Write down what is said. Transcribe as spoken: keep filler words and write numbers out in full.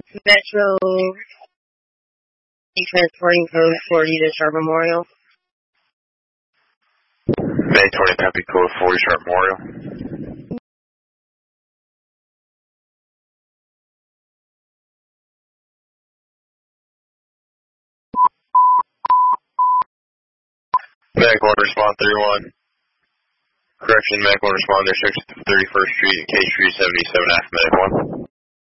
Metro transporting code forty to Sharp Memorial. May twenty, copy code forty Sharp Memorial. Mac one, respond thirty-one. Correction, Mac one, responder six thirty-first Street, K Street seventy-seven, after Mac one.